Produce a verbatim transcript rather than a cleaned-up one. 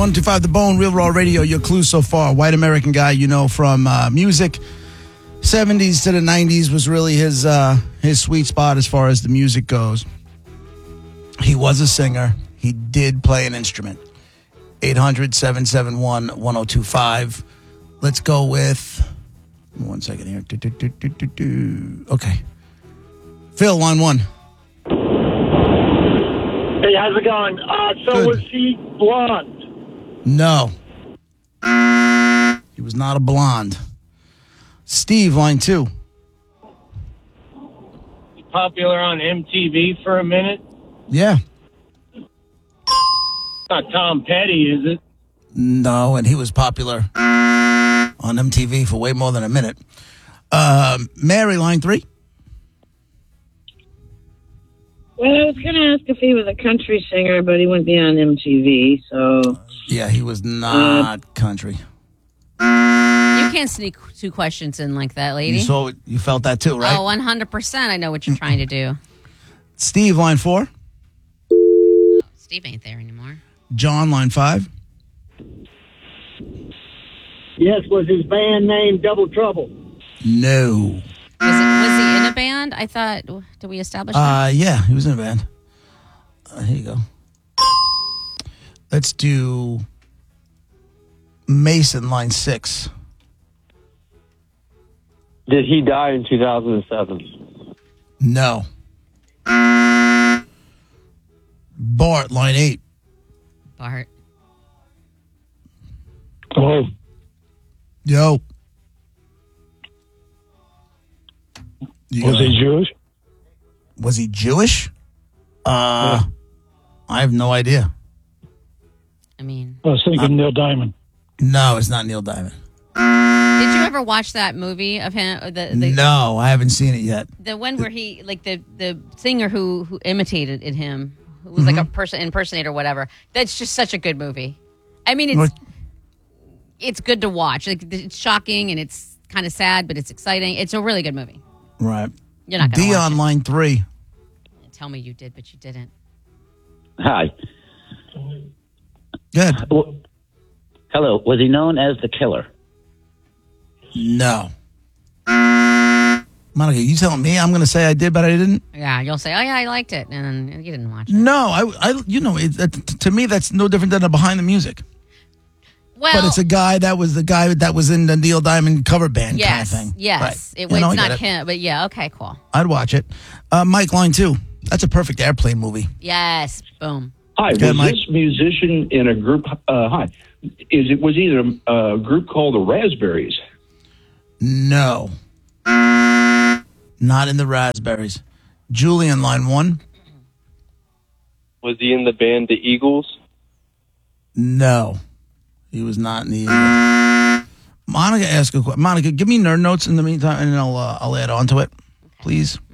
one two five The Bone, Real Raw Radio. Your clue so far. White American guy, you know, from uh, music. seventies to the nineties was really his uh, his sweet spot as far as the music goes. He was a singer. He did play an instrument. eight hundred, seven seven one, one oh two five. Let's go with... One second here. Do, do, do, do, do, do. Okay. Phil, line one. Hey, how's it going? Uh, so Good. was he blonde? No. He was not a blonde. Steve, line two. Popular on M T V for a minute? Yeah. Not Tom Petty, is it? No, and he was popular on M T V for way more than a minute. Um, Mary, line three. Well, I was going to ask if he was a country singer, but he wouldn't be on M T V, so... Yeah, he was not uh, country. You can't sneak two questions in like that, lady. You saw it, you felt that too, right? Oh, one hundred percent. I know what you're trying to do. Steve, line four. Oh, Steve ain't there anymore. John, line five. Yes, was his band name Double Trouble? No. Was, it, was he in a band? I thought, did we establish that? Uh, yeah, he was in a band. Uh, here you go. Let's do Mason, line six. Did he die in two thousand seven? No. Bart, line eight. Bart. Oh. Yo. You Was gonna- he Jewish? Was he Jewish? Uh, yeah. I have no idea. I mean... I was thinking uh, Neil Diamond. No, it's not Neil Diamond. Did you ever watch that movie of him? The, the, no, I haven't seen it yet. The one where he, like the, the singer who, who imitated in him, who was mm-hmm. like a person impersonator or whatever. That's just such a good movie. I mean, it's what? it's good to watch. Like, it's shocking and it's kind of sad, but it's exciting. It's a really good movie. Right. You're not going to watch Dion, it. line three. Tell me you did, but you didn't. Hi. Good. Well, hello. Was he known as the Killer? No. Monica, you telling me I'm going to say I did, but I didn't? Yeah, you'll say, oh, yeah, I liked it. And then you didn't watch it. No, I, I you know, it, it, to me, that's no different than a behind the music. Well, but it's a guy that was the guy that was in the Neil Diamond cover band yes, kind of thing. Yes, right. it, you know, it's not it. him, but yeah, okay, cool. I'd watch it. Uh, Mike, line two. That's a perfect airplane movie. Yes, boom. Hi, Go was ahead, this musician in a group? Uh, hi, is it was either a, a group called the Raspberries? No, not in the Raspberries. Julian, line one. Was he in the band The Eagles? No, he was not in the Eagles. Monica, ask a question. Monica, give me nerd notes in the meantime, and I'll uh, I'll add on to it, please.